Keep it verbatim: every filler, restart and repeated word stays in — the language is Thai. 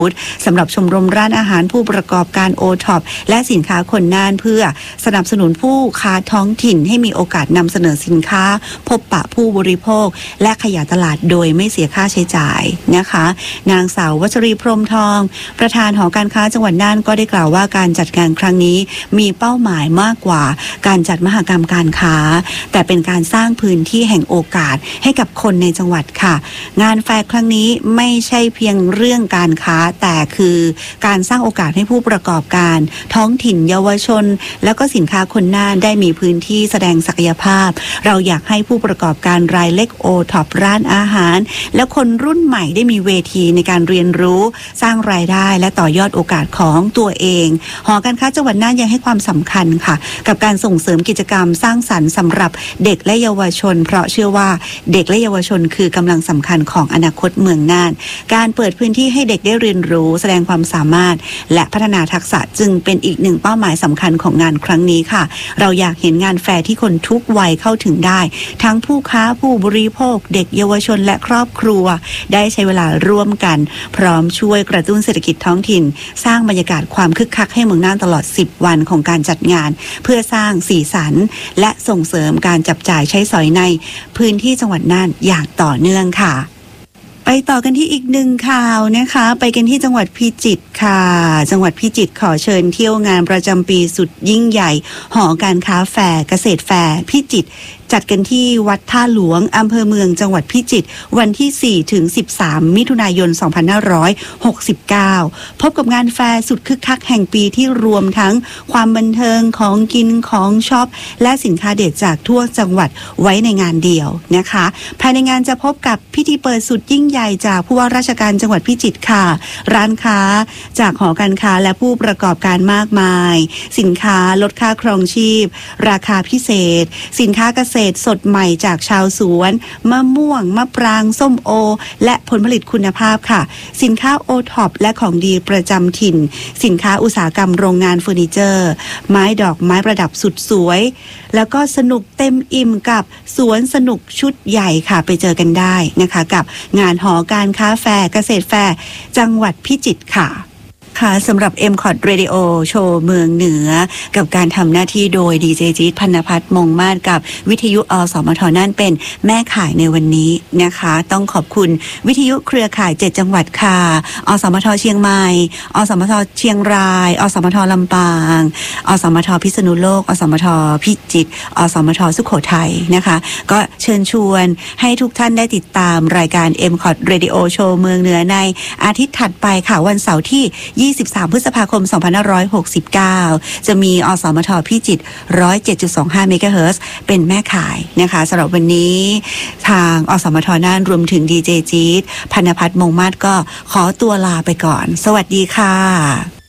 สำหรับชมรมร้านอาหารผู้ประกอบการโอท็อปและสินค้าคนน่านเพื่อสนับสนุนผู้ค้าท้องถิ่นให้มีโอกาสนำเสนอสินค้าพบปะผู้บริโภคและขยายตลาดโดยไม่เสียค่าใช้จ่ายนะคะนางสาววัชรีพรหมทองประธานหอการค้าจังหวัดน่านก็ได้กล่าวว่าการจัดงานครั้งนี้มีเป้าหมายมากกว่าการจัดมหกรรมการค้าแต่เป็นการสร้างพื้นที่แห่งโอกาสให้กับคนในจังหวัดค่ะงานแฟร์ครั้งนี้ไม่ใช่เพียงเรื่องการค้าแต่คือการสร้างโอกาสให้ผู้ประกอบการท้องถิ่นเยาวชนแล้วก็สินค้าคนน่านได้มีพื้นที่แสดงศักยภาพเราอยากให้ผู้ประกอบการรายเล็กโอท็อปร้านอาหารและคนรุ่นใหม่ได้มีเวทีในการเรียนรู้สร้างรายได้และต่อยอดโอกาสของตัวเองหอการค้าจังหวัดน่านยังให้ความสำคัญค่ะกับการส่งเสริมกิจกรรมสร้างสรรค์สำหรับเด็กและเยาวชนเพราะเชื่อว่าเด็กและเยาวชนคือกำลังสำคัญของอนาคตเมืองน่านการเปิดพื้นที่ให้เด็กได้เรียนรู้แสดงความสามารถและพัฒนาทักษะจึงเป็นอีกหนึ่งเป้าหมายสำคัญของงานครั้งนี้ค่ะเราอยากเห็นงานแฟร์ที่คนทุกวัยเข้าถึงได้ทั้งผู้ค้าผู้บริโภคเด็กเยาวชนและครอบครัวได้ใช้เวลาร่วมกันพร้อมช่วยกระตุ้นเศรษฐกิจท้องถิ่นสร้างบรรยากาศความคึกคักให้เมืองน่านตลอดสิบวันของการจัดงานเพื่อสร้างสีสันและส่งเสริมการจับจ่ายใช้สอยในพื้นที่จังหวัดน่านอย่างต่อเนื่องค่ะไปต่อกันที่อีกหนึ่งข่าวนะคะไปกันที่จังหวัดพิจิตรค่ะจังหวัดพิจิตรขอเชิญเที่ยวงานประจำปีสุดยิ่งใหญ่หอการค้าแฟร์เกษตรแฟร์พิจิตรจัดกันที่วัดท่าหลวงอำเภอเมืองจังหวัดพิจิตรวันที่สี่ถึงสิบสามมิถุนายนสองพันห้าร้อยหกสิบเก้าพบกับงานแฟร์สุดคึกคักแห่งปีที่รวมทั้งความบันเทิงของกินของช็อปและสินค้าเด็ดจากทั่วจังหวัดไว้ในงานเดียวนะคะภายในงานจะพบกับพิธีเปิดสุดยิ่งใหญ่จากผู้ว่าราชการจังหวัดพิจิตรค่ะร้านค้าจากหอการค้าและผู้ประกอบการมากมายสินค้าลดค่าครองชีพราคาพิเศษสินค้าเกษตรสดใหม่จากชาวสวนมะม่วงมะปรางส้มโอและผลผลิตคุณภาพค่ะสินค้าโอท็อปและของดีประจำถิ่นสินค้าอุตสาหกรรมโรงงานเฟอร์นิเจอร์ไม้ดอกไม้ประดับสุดสวยแล้วก็สนุกเต็มอิ่มกับสวนสนุกชุดใหญ่ค่ะไปเจอกันได้นะคะกับงานหอการค้าแฟร์เกษตรแฟร์จังหวัดพิจิตรค่ะค่ะสำหรับ เอ็ม คอท Radio Show เมืองเหนือกับการทำหน้าที่โดยดีเจจี๊ด พรรณพัฒน์ มงมาศกับวิทยุอสมทนั่นเป็นแม่ข่ายในวันนี้นะคะต้องขอบคุณวิทยุเครือข่ายเจ็ดจังหวัดค่ะอสมทเชียงใหม่อสมทเชียงรายอสมทลำปางอสมทพิษณุโลกอสมทพิจิตรอสมทสุโขทัยนะคะก็เชิญชวนให้ทุกท่านได้ติดตามรายการ เอ็ม คอท Radio Show เมืองเหนือในอาทิตย์ถัดไปค่ะวันเสาร์ที่ยี่สิบสามพฤษภาคมสองพันห้าร้อยหกสิบเก้าจะมีอสมทพิจิตร หนึ่งร้อยเจ็ดจุดสองห้า เมกะเฮิรตซ์เป็นแม่ข่ายนะคะสำหรับวันนี้ทางอสมทน่านรวมถึงดีเจจี๊ด พรรณพัฒน์ มงมาศก็ขอตัวลาไปก่อนสวัสดีค่ะ